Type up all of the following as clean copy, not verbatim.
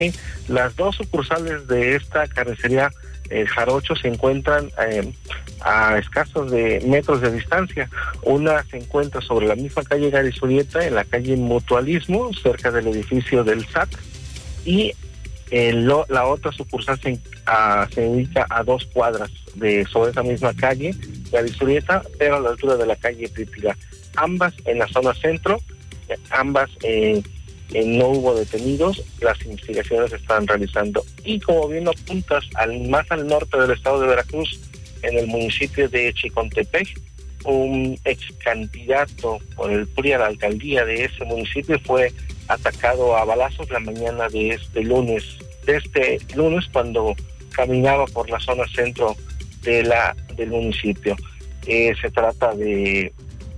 ¿sí? Las dos sucursales de esta carnicería Jarocho se encuentran a escasos de metros de distancia. Una se encuentra sobre la misma calle Garizurieta, en la calle Mutualismo, cerca del edificio del SAT, y la otra sucursal se ubica a 2 cuadras sobre esa misma calle Garizurieta, pero a la altura de la calle Prípiga. Ambas en la zona centro, ambas no hubo detenidos, las investigaciones se están realizando. Y como bien apuntas, más al norte del estado de Veracruz, en el municipio de Chicontepec, un ex candidato por el PRI a la alcaldía de ese municipio fue atacado a balazos la mañana de este lunes cuando caminaba por la zona centro del municipio. Se trata de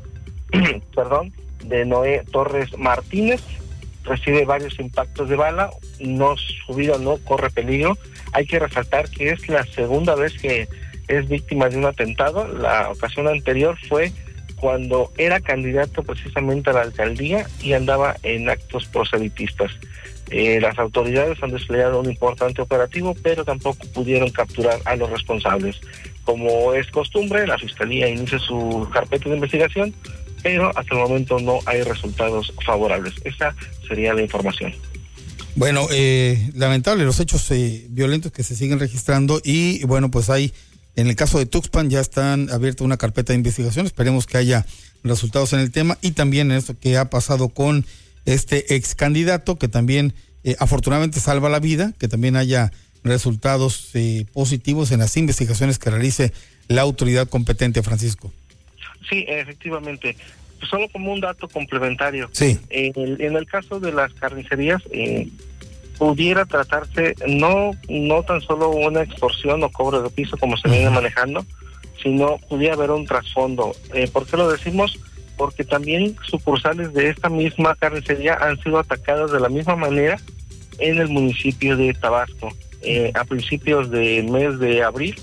de Noé Torres Martínez. Recibe varios impactos de bala, su vida no corre peligro. Hay que resaltar que es la segunda vez que es víctima de un atentado. La ocasión anterior fue cuando era candidato precisamente a la alcaldía y andaba en actos proselitistas. Las autoridades han desplegado un importante operativo, pero tampoco pudieron capturar a los responsables. Como es costumbre, la Fiscalía inicia su carpeta de investigación, pero hasta el momento no hay resultados favorables. Esa sería la información. Bueno, lamentable los hechos violentos que se siguen registrando y bueno, pues hay, en el caso de Tuxpan ya están abierta una carpeta de investigación, esperemos que haya resultados en el tema y también en esto que ha pasado con este ex candidato que también afortunadamente salva la vida, que también haya resultados positivos en las investigaciones que realice la autoridad competente, Francisco. Sí, efectivamente. Solo como un dato complementario. Sí. En el caso de las carnicerías, pudiera tratarse no tan solo una extorsión o cobro de piso como se viene manejando, sino pudiera haber un trasfondo. ¿Por qué lo decimos? Porque también sucursales de esta misma carnicería han sido atacadas de la misma manera en el municipio de Tabasco. A principios del mes de abril,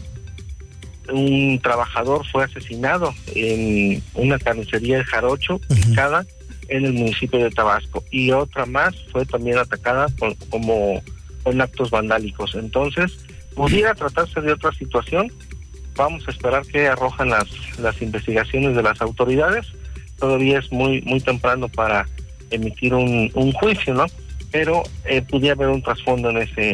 un trabajador fue asesinado en una carnicería de Jarocho, ubicada en el municipio de Tabasco, y otra más fue también atacada con actos vandálicos. Entonces, pudiera tratarse de otra situación. Vamos a esperar que arrojan las investigaciones de las autoridades. Todavía es muy temprano para emitir un juicio, ¿no? Pero pudiera haber un trasfondo en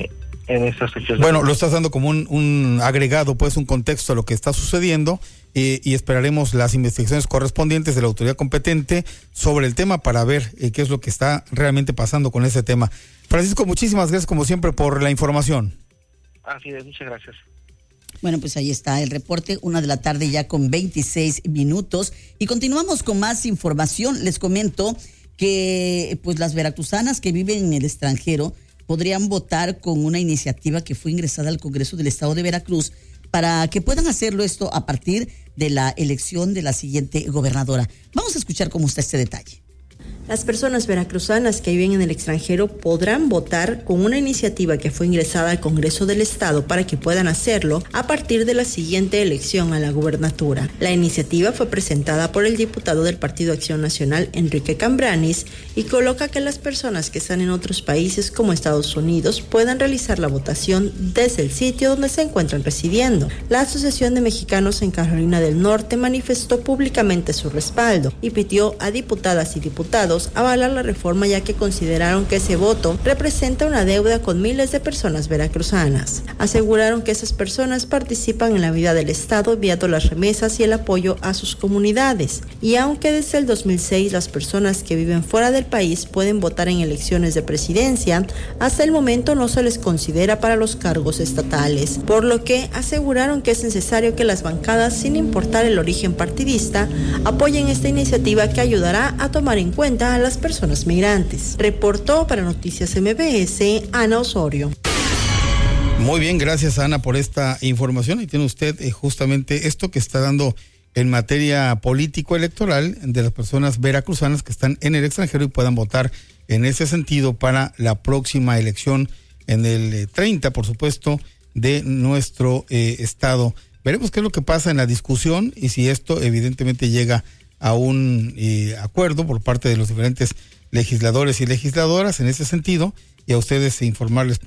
esas situaciones. Bueno, lo estás dando como un agregado, pues un contexto a lo que está sucediendo y esperaremos las investigaciones correspondientes de la autoridad competente sobre el tema para ver qué es lo que está realmente pasando con ese tema. Francisco, muchísimas gracias como siempre por la información. Así es, muchas gracias. Bueno, pues ahí está el reporte, 1:00 p.m. ya con 26 minutos. Y continuamos con más información. Les comento que pues las veracruzanas que viven en el extranjero podrían votar con una iniciativa que fue ingresada al Congreso del Estado de Veracruz para que puedan hacerlo esto a partir de la elección de la siguiente gobernadora. Vamos a escuchar cómo está este detalle. Las personas veracruzanas que viven en el extranjero podrán votar con una iniciativa que fue ingresada al Congreso del Estado para que puedan hacerlo a partir de la siguiente elección a la gubernatura. La iniciativa fue presentada por el diputado del Partido Acción Nacional, Enrique Cambranis, y coloca que las personas que están en otros países como Estados Unidos puedan realizar la votación desde el sitio donde se encuentran residiendo. La Asociación de Mexicanos en Carolina del Norte manifestó públicamente su respaldo y pidió a diputadas y diputados avalar la reforma, ya que consideraron que ese voto representa una deuda con miles de personas veracruzanas. Aseguraron que esas personas participan en la vida del Estado enviando las remesas y el apoyo a sus comunidades. Y aunque desde el 2006 las personas que viven fuera del país pueden votar en elecciones de presidencia, hasta el momento no se les considera para los cargos estatales, por lo que aseguraron que es necesario que las bancadas, sin importar el origen partidista, apoyen esta iniciativa que ayudará a tomar en cuenta a las personas migrantes. Reportó para Noticias MBS, Ana Osorio. Muy bien, gracias Ana por esta información. Y tiene usted justamente esto que está dando en materia político-electoral de las personas veracruzanas que están en el extranjero y puedan votar en ese sentido para la próxima elección en el 30, por supuesto, de nuestro estado. Veremos qué es lo que pasa en la discusión y si esto evidentemente llega a un acuerdo por parte de los diferentes legisladores y legisladoras en ese sentido, y a ustedes informarles